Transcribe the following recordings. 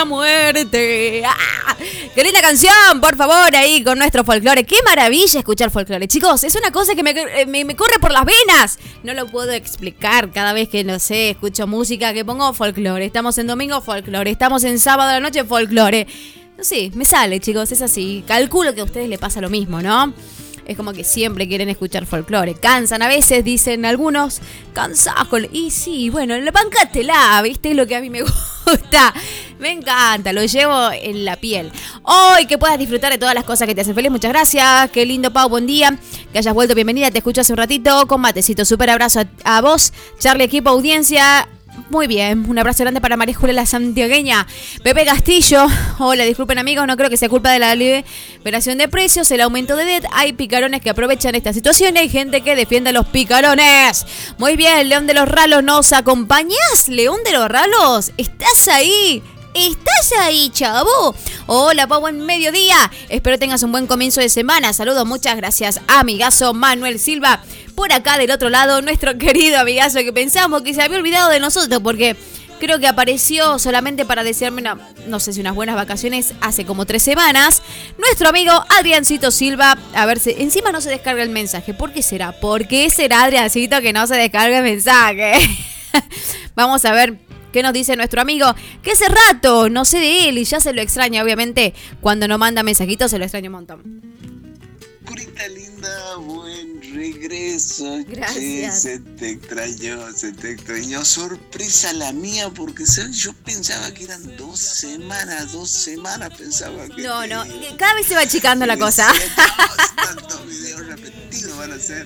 la muerte. ¡Ah! ¡Qué linda canción! Por favor, ahí con nuestro folclore. ¡Qué maravilla escuchar folclore! Chicos, es una cosa que me corre por las venas. No lo puedo explicar cada vez que, no sé, escucho música, que pongo folclore. Estamos en domingo, folclore. Estamos en sábado a la noche, folclore. No sé, me sale, chicos, es así. Calculo que a ustedes les pasa lo mismo, ¿no? Es como que siempre quieren escuchar folclore. Cansan a veces, dicen algunos. Cansados. Y sí, bueno, bancátela, ¿viste? Es lo que a mí me gusta. Me encanta, lo llevo en la piel. Hoy que puedas disfrutar de todas las cosas que te hacen feliz. Muchas gracias. Qué lindo, Pau, buen día. Que hayas vuelto, bienvenida. Te escucho hace un ratito con matecito. Súper abrazo a vos, Charlie, equipo, audiencia. Muy bien, un abrazo grande para María Julia la santiagueña. Pepe Castillo, hola, disculpen amigos, no creo que sea culpa de la liberación de precios, el aumento de DET. Hay picarones que aprovechan esta situación y hay gente que defiende a los picarones. Muy bien, León de los Ralos, ¿nos acompañas? León de los Ralos, ¿estás ahí? ¿Estás ahí, chavo? Hola, Pau, buen mediodía. Espero tengas un buen comienzo de semana. Saludos, muchas gracias, amigazo Manuel Silva. Por acá del otro lado, nuestro querido amigazo que pensamos que se había olvidado de nosotros porque creo que apareció solamente para desearme no sé si unas buenas vacaciones hace como 3 semanas. Nuestro amigo Adriancito Silva. A ver si encima no se descarga el mensaje. ¿Por qué será? ¿Por qué será, Adriancito, que no se descarga el mensaje? Vamos a ver qué nos dice nuestro amigo, que hace rato no sé de él y ya se lo extraña, obviamente. Cuando no manda mensajitos se lo extraña un montón. Curita linda, buen regreso. Gracias. Che, se te extrañó. Sorpresa la mía, porque ¿sabes? Yo pensaba que eran 2 semanas pensaba que... No, cada vez se va achicando la cosa. Tantos videos repetidos van a ser.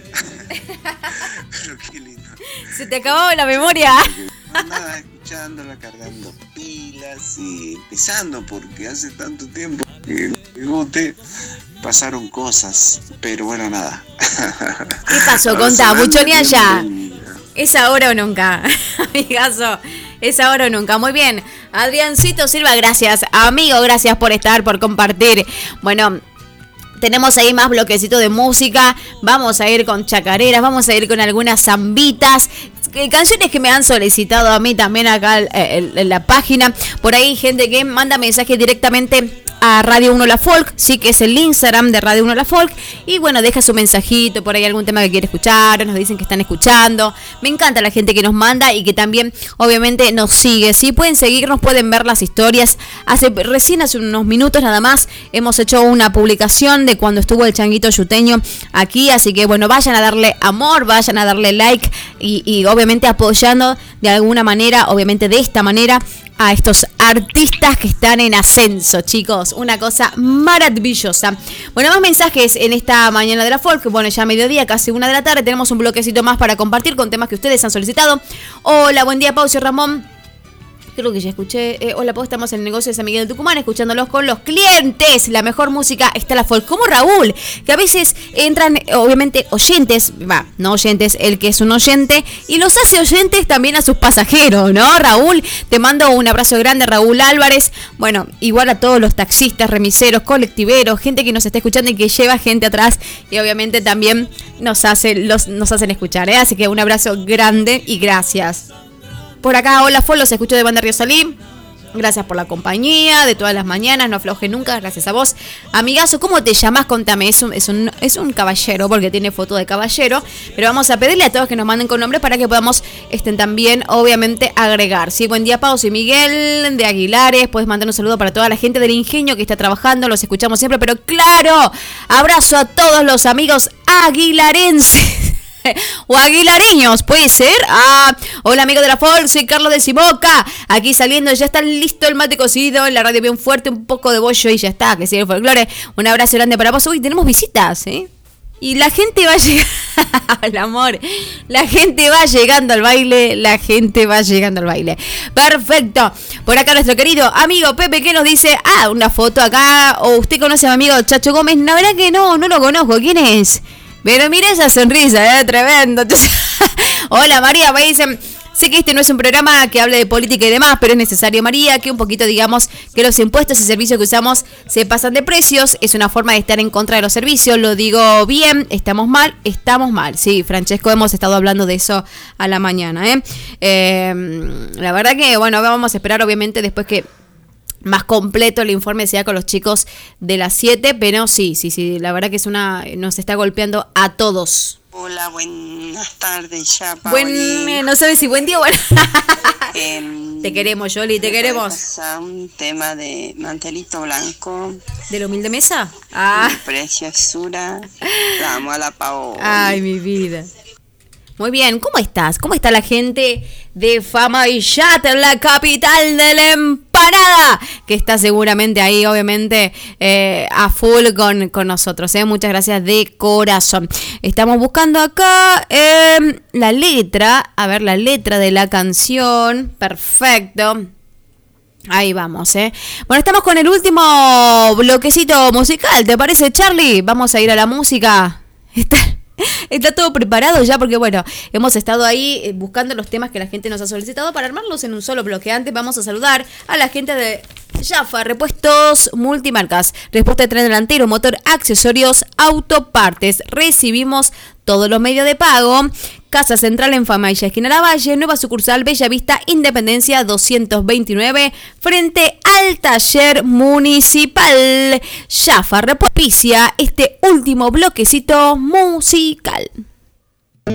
Pero qué lindo. Se te acabó la memoria. Nada, escuchándola, cargando pilas y empezando, porque hace tanto tiempo que te pasaron cosas, pero bueno, nada. ¿Qué pasó? Contá, buchonea ya. ¿Es ahora o nunca? Amigazo, es ahora o nunca. Muy bien, Adriancito Silva, gracias. Amigo, gracias por estar, por compartir. Bueno, tenemos ahí más bloquecitos de música. Vamos a ir con chacareras, vamos a ir con algunas zambitas. Canciones que me han solicitado a mí también acá en la página. Por ahí gente que manda mensajes directamente a Radio 1 La Folk, sí, que es el Instagram de Radio 1 La Folk. Y bueno, deja su mensajito, por ahí algún tema que quiere escuchar, nos dicen que están escuchando. Me encanta la gente que nos manda y que también obviamente nos sigue, sí, pueden seguirnos, pueden ver las historias. Recién hace unos minutos nada más hemos hecho una publicación de cuando estuvo el Changuito Yuteño aquí, así que bueno, vayan a darle amor, vayan a darle like y obviamente apoyando de alguna manera, obviamente de esta manera, a estos artistas que están en ascenso, chicos. Una cosa maravillosa. Bueno, más mensajes en esta mañana de la folk. Bueno, ya mediodía, casi 1 de la tarde. Tenemos un bloquecito más para compartir con temas que ustedes han solicitado. Hola, buen día, Pau y Ramón. Creo que ya escuché. Hola, Pau, estamos en el negocio de San Miguel de Tucumán, escuchándolos con los clientes. La mejor música está la folk. Como Raúl, que a veces entran, obviamente, oyentes, no oyentes, el que es un oyente, y los hace oyentes también a sus pasajeros, ¿no? Raúl, te mando un abrazo grande, Raúl Álvarez. Bueno, igual a todos los taxistas, remiseros, colectiveros, gente que nos está escuchando y que lleva gente atrás, y obviamente también nos hacen escuchar, ¿eh? Así que un abrazo grande y gracias. Por acá, hola, los escucho de Banda Río Salí. Gracias por la compañía de todas las mañanas, no afloje nunca, gracias a vos. Amigazo, ¿cómo te llamas? Contame, es un caballero, porque tiene foto de caballero, pero vamos a pedirle a todos que nos manden con nombre para que podamos también, obviamente, agregar. Sí, buen día, Pau, soy Miguel de Aguilares, puedes mandar un saludo para toda la gente del Ingenio que está trabajando, los escuchamos siempre, pero claro, abrazo a todos los amigos aguilarenses. O aguilareños, ¿puede ser? Hola amigo de la folk, soy Carlos de Simoca. Aquí saliendo, ya está listo el mate cocido. En la radio bien fuerte, un poco de bollo y ya está, que sigue el folclore. Un abrazo grande para vos. Uy, tenemos visitas, ¿eh? Y la gente va llegando. El amor. La gente va llegando al baile. Perfecto. Por acá nuestro querido amigo Pepe, que nos dice, una foto acá. O usted conoce a mi amigo Chacho Gómez. La verdad que no lo conozco. ¿Quién es? Pero mire esa sonrisa, tremendo. Hola María, me dicen, sé que este no es un programa que hable de política y demás, pero es necesario, María, que un poquito digamos que los impuestos y servicios que usamos se pasan de precios. Es una forma de estar en contra de los servicios. Lo digo bien, estamos mal. Sí, Francesco, hemos estado hablando de eso a la mañana. La verdad que, bueno, vamos a esperar obviamente después que más completo el informe sea con los chicos de las 7, pero sí, la verdad que nos está golpeando a todos. Hola, buenas tardes, ya, no sabes si buen día o bueno. Te queremos, Yoli, te queremos. Un tema de Mantelito Blanco. ¿De la humilde mesa? Preciosura. La amo a la Paola. Ay, mi vida. Muy bien, ¿cómo estás? ¿Cómo está la gente de Fama Villata, en la capital de la empanada? Que está seguramente ahí, obviamente, a full con nosotros. Muchas gracias de corazón. Estamos buscando acá la letra. A ver, la letra de la canción. Perfecto. Ahí vamos, Bueno, estamos con el último bloquecito musical. ¿Te parece, Charlie? Vamos a ir a la música. Está todo preparado ya porque, bueno, hemos estado ahí buscando los temas que la gente nos ha solicitado para armarlos en un solo bloque. Antes vamos a saludar a la gente de Jaffa, repuestos multimarcas, respuesta de tren delantero, motor, accesorios, autopartes. Recibimos todos los medios de pago. Casa Central en Famaya, esquina Lavalle, nueva sucursal Bella Vista, Independencia 229, frente al taller municipal. Jaffa repospicia este último bloquecito musical.